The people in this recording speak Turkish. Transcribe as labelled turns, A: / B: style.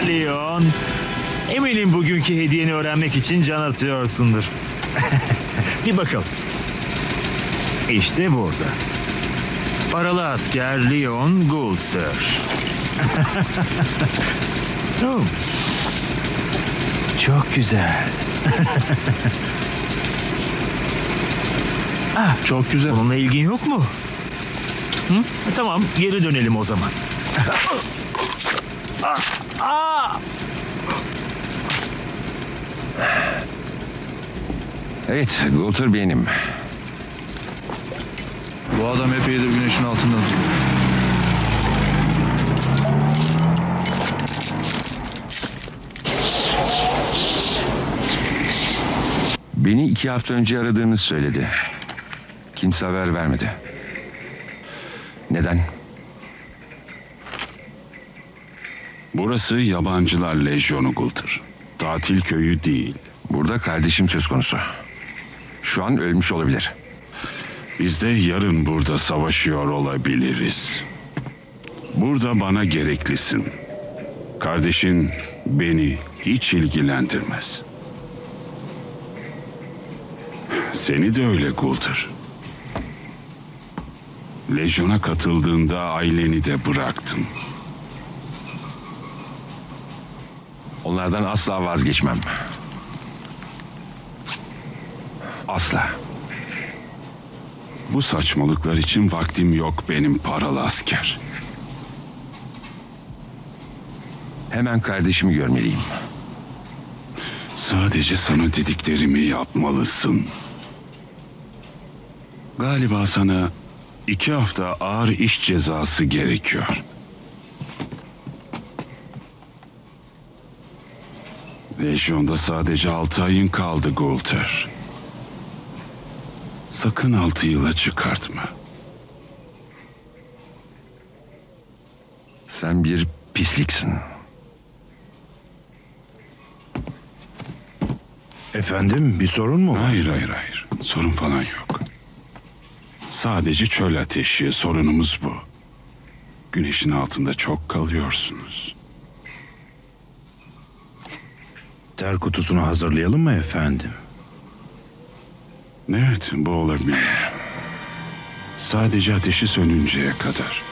A: Leon. Eminim bugünkü hediyeni öğrenmek için can atıyorsundur. Bir bakalım. İşte burada. Paralı asker Leon Coulter. Oh. Çok güzel.
B: Çok güzel.
A: Bununla ilgin yok mu? Hı? Tamam, geri dönelim o zaman.
C: Evet, Coulter benim.
B: Bu adam epeydir güneşin altında duruyor.
C: Beni 2 hafta önce aradığını söyledi. Kimse haber vermedi. Neden?
D: Burası yabancılar lejyonu Coulter. Tatil köyü değil.
C: Burada kardeşim söz konusu. Şu an ölmüş olabilir.
D: Biz de yarın burada savaşıyor olabiliriz. Burada bana gereklisin. Kardeşin beni hiç ilgilendirmez. Seni de öyle Coulter. Lejyona katıldığında aileni de bıraktın.
C: Onlardan asla vazgeçmem. Asla.
D: Bu saçmalıklar için vaktim yok benim paralı asker.
C: Hemen kardeşimi görmeliyim.
D: Sadece sana dediklerimi yapmalısın. Galiba sana 2 hafta ağır iş cezası gerekiyor. Lejyonda sadece 6 ayın kaldı Coulter. Sakın 6 yıla çıkartma.
C: Sen bir pisliksin.
B: Efendim, bir sorun mu var?
D: Hayır. Sorun falan yok. Sadece çöl ateşi, sorunumuz bu. Güneşin altında çok kalıyorsunuz.
B: Ter kutusunu hazırlayalım mı efendim?
D: Evet, bu olabilir. Sadece ateşi sönünceye kadar.